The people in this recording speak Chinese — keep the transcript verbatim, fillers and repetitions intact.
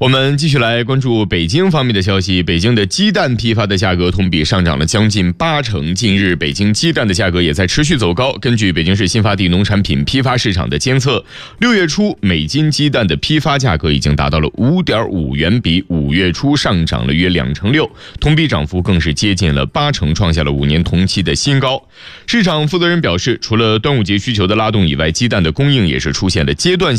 我们继续来关注北京方面的消息。北京的鸡蛋批发的价格同比上涨了将近八成。近日，北京鸡蛋的价格也在持续走高。根据北京市新发地农产品批发市场的监测，六月初每斤鸡蛋的批发价格已经达到了 五点五元，比五月初上涨了约两成六，同比涨幅更是接近了八成，创下了五年同期的新高。市场负责人表示，除了端午节需求的拉动以外，鸡蛋的供应也是出现了阶段性